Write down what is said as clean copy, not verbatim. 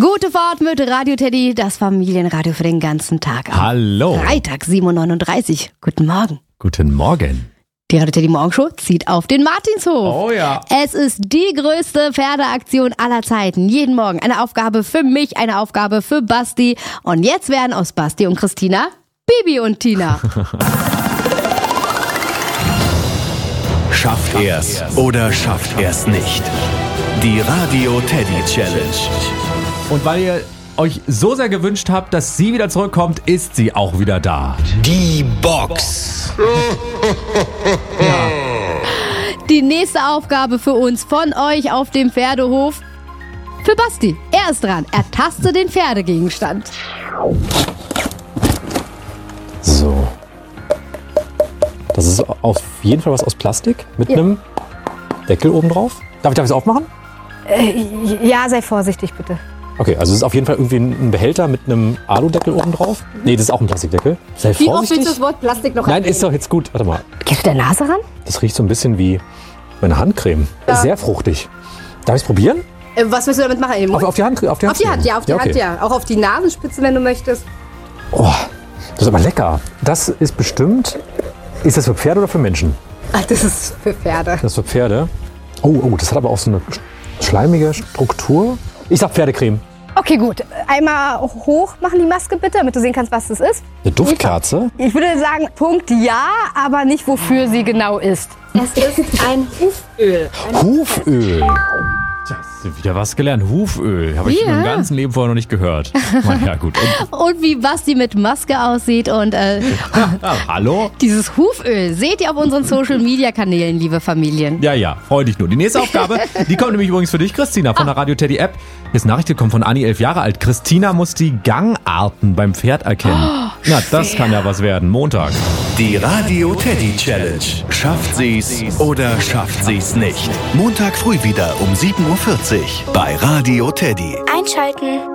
Gute Fahrt mit Radio Teddy, das Familienradio für den ganzen Tag. Hallo. Freitag, 7.39 Uhr. Guten Morgen. Guten Morgen. Die Radio Teddy Morgenshow zieht auf den Martinshof. Oh ja. Es ist die größte Pferdeaktion aller Zeiten. Jeden Morgen eine Aufgabe für mich, eine Aufgabe für Basti. Und jetzt werden aus Basti und Christina Bibi und Tina. Schafft er's oder schafft er's nicht? Die Radio Teddy Challenge. Und weil ihr euch so sehr gewünscht habt, dass sie wieder zurückkommt, ist sie auch wieder da. Die Box. Die nächste Aufgabe für uns von euch auf dem Pferdehof. Für Basti. Er ist dran. Ertaste den Pferdegegenstand. So. Das ist auf jeden Fall was aus Plastik mit einem Deckel oben drauf. Darf ich es aufmachen? Ja, sei vorsichtig bitte. Okay, also es ist auf jeden Fall irgendwie ein Behälter mit einem Aludeckel oben drauf. Nee, das ist auch ein Plastikdeckel. Sei Wie oft vorsichtig. willst du das Wort Plastik noch Nein, ist doch jetzt gut. Warte mal. Gehst du der Nase ran? Das riecht so ein bisschen wie meine Handcreme. Sehr fruchtig. Darf ich es probieren? Was willst du damit machen? In den Mund? Auf die Hand? Auf die Hand, ja, auf die okay. Hand, ja. Auch auf die Nasenspitze, wenn du möchtest. Oh, das ist aber lecker. Das ist bestimmt... Ist das für Pferde oder für Menschen? Ach, das ist für Pferde. Das ist für Pferde. Oh, das hat aber auch so eine schleimige Struktur. Ich sag Pferdecreme. Okay, gut. Einmal hoch machen die Maske bitte, damit du sehen kannst, was das ist. Eine Duftkerze? Ich würde sagen, Punkt ja, aber nicht, wofür sie genau ist. Es ist ein Huföl. Huföl. Tja, hast du wieder was gelernt. Huföl. Habe ich Ja. im ganzen Leben vorher noch nicht gehört. Ja, gut. Und wie Basti mit Maske aussieht und Hallo? dieses Huföl seht ihr auf unseren Social-Media-Kanälen, liebe Familien. Ja, freu dich nur. Die nächste Aufgabe, die kommt nämlich übrigens für dich, Christina, von der Radio Teddy App. Hier ist eine Nachricht gekommen von Anni, 11 Jahre alt. Christina muss die Gangarten beim Pferd erkennen. Na, das kann ja was werden. Montag. Die Radio Teddy Challenge. Schafft sie's oder schafft sie's nicht? Montag früh wieder um 7.40 Uhr bei Radio Teddy. Einschalten.